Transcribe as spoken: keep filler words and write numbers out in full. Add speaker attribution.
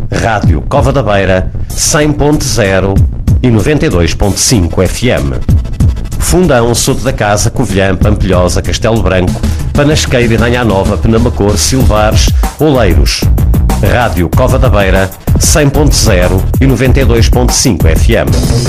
Speaker 1: Rádio Cova da Beira, cem ponto zero e noventa e dois ponto cinco F M. Fundão, Soto da Casa, Covilhã, Pampilhosa, Castelo Branco, Panasqueira, Idanha Nova, Penamacor, Silvares, Oleiros. Rádio Cova da Beira, cem ponto zero e noventa e dois ponto cinco F M.